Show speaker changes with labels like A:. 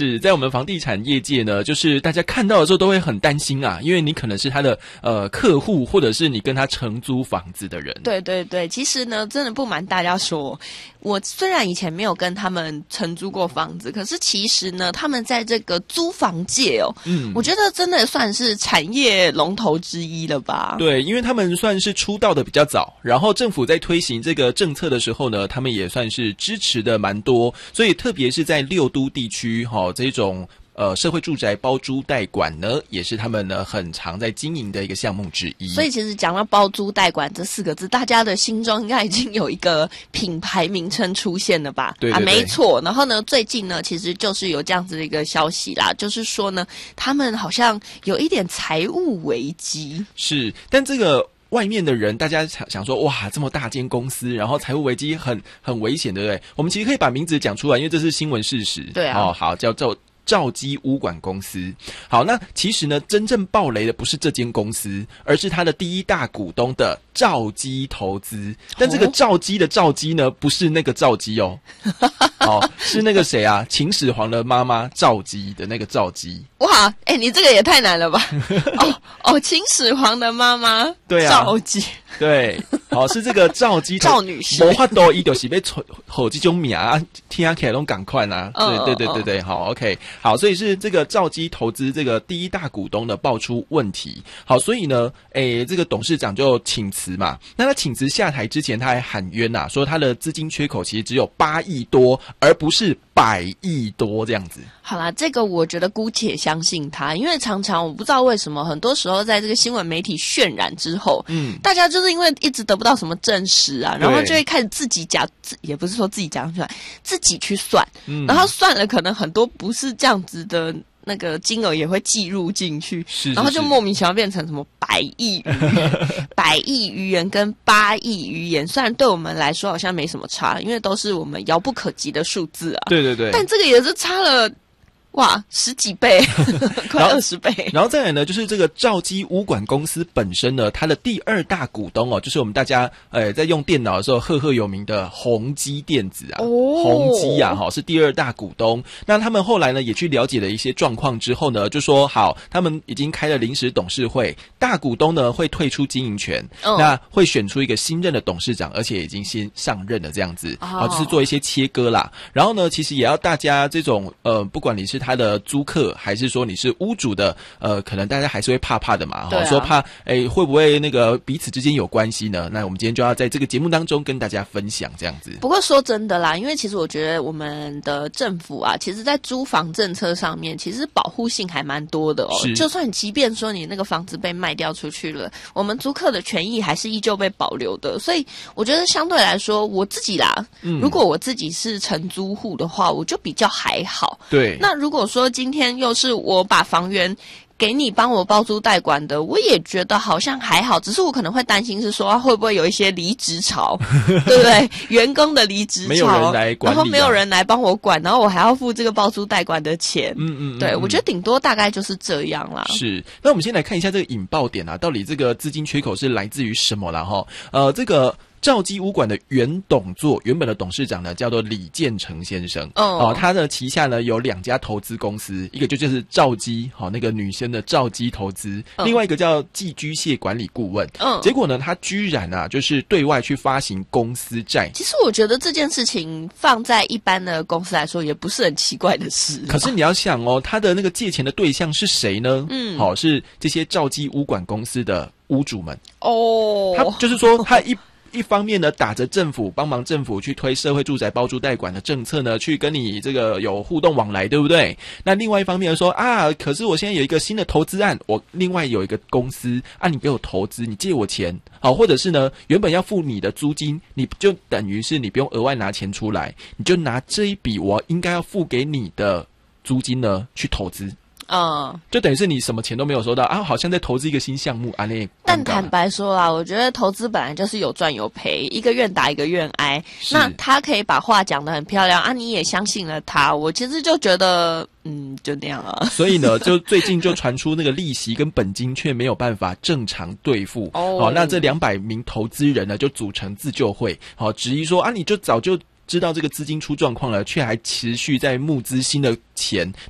A: 是在我们房地产业界呢，就是大家看到的时候都会很担心啊，因为你可能是他的客户，或者是你跟他承租房子的人。
B: 对对对，其实呢，真的不瞒大家说，我虽然以前没有跟他们承租过房子，可是其实呢，他们在这个租房界我觉得真的算是产业龙头之一了吧。
A: 对，因为他们算是出道的比较早，然后政府在推行这个政策的时候呢，他们也算是支持的蛮多，所以特别是在6都地区这种社会住宅包租代管呢，也是他们呢很常在经营的一个项目之一。
B: 所以其实讲到包租代管这4个字，大家的心中应该已经有一个品牌名称出现了吧？
A: 对对对，
B: 没错。然后呢，最近呢，其实就是有这样子的一个消息啦，就是说呢，他们好像有一点财务危机。
A: 是，但这个外面的人，大家想说，哇，这么大间公司，然后财务危机很危险，对不对？我们其实可以把名字讲出来，因为这是新闻事实。
B: 对啊。
A: 好，叫做兆基屋管公司。好，那其实呢，真正爆雷的不是这间公司，而是它的第一大股东的兆基投资。但这个兆基的兆基呢，不是那个兆基哦，是那个谁啊？秦始皇的妈妈赵姬的那个赵姬。
B: 哇，你这个也太难了吧？秦始皇的妈妈，
A: 对啊，
B: 赵姬。
A: 对，好，是这个赵姬
B: 赵女士，
A: 没法度伊就是被吼这种名啊，听起来都赶快啦。对，好 ，OK， 好，所以是这个兆基投资这个第一大股东呢爆出问题，好，所以呢，这个董事长就请辞嘛。那他请辞下台之前，他还喊冤呐，说他的资金缺口其实只有8亿多，而不是100亿多这样子。
B: 好啦，这个我觉得姑且相信他，因为常常我不知道为什么，很多时候在这个新闻媒体渲染之后，大家就是因为一直得不到什么证实啊，然后就会开始自己讲，也不是说自己讲出来，自己去算，然后算了，可能很多不是这样子的那个金额也会计入进去，然后就莫名其妙变成什么100亿余元100亿余元跟8亿余元，虽然对我们来说好像没什么差，因为都是我们遥不可及的数字啊。
A: 对对对，
B: 但这个也是差了。哇，10几倍，快20倍。
A: 然后再来呢，就是这个兆基屋管公司本身呢，它的第2大股东就是我们大家在用电脑的时候赫赫有名的宏基电子啊，宏基啊，是第2大股东。那他们后来呢也去了解了一些状况之后呢，就说好，他们已经开了临时董事会，大股东呢会退出经营权，那会选出一个新任的董事长，而且已经先上任了这样子，就是做一些切割啦。然后呢，其实也要大家这种不管你是他的租客还是说你是屋主的，可能大家还是会怕的嘛，说怕会不会那个彼此之间有关系呢？那我们今天就要在这个节目当中跟大家分享这样子。
B: 不过说真的啦，因为其实我觉得我们的政府啊，其实在租房政策上面，其实保护性还蛮多的就算即便说你那个房子被卖掉出去了，我们租客的权益还是依旧被保留的。所以我觉得相对来说，我自己啦，如果我自己是承租户的话，我就比较还好。
A: 对，
B: 那如果说今天又是我把房源给你帮我包租代管的，我也觉得好像还好，只是我可能会担心是说会不会有一些离职潮，对不对？员工的离职潮，
A: 没有人来管理，
B: 然后没有人来帮我管，然后我还要付这个包租代管的钱。对，我觉得顶多大概就是这样啦。
A: 是，那我们先来看一下这个引爆点啊，到底这个资金缺口是来自于什么啦齁？这个兆基屋管的原本的董事长呢，叫做李建成先生。他的旗下呢有2家投资公司，一个就是兆基，那个女生的兆基投资，另外一个叫寄居蟹管理顾问。结果呢，他居然啊，就是对外去发行公司债。
B: 其实我觉得这件事情放在一般的公司来说，也不是很奇怪的事。
A: 可是你要想他的那个借钱的对象是谁呢？是这些兆基屋管公司的屋主们。他就是说他一方面呢，打着政府帮忙政府去推社会住宅包租代管的政策呢，去跟你这个有互动往来，对不对？那另外一方面说可是我现在有一个新的投资案，我另外有一个公司你给我投资，你借我钱，或者是呢，原本要付你的租金，你就等于是你不用额外拿钱出来，你就拿这一笔我应该要付给你的租金呢去投资。就等于是你什么钱都没有收到好像在投资一个新项目
B: 但坦白说啦，我觉得投资本来就是有赚有赔，一个愿打一个愿挨。那他可以把话讲得很漂亮你也相信了他，我其实就觉得就那样啊。
A: 所以呢，就最近就传出那个利息跟本金却没有办法正常兑付。那这200名投资人呢，就组成自救会，质疑说你就早就知道这个资金出状况了，却还持续在募资新的钱，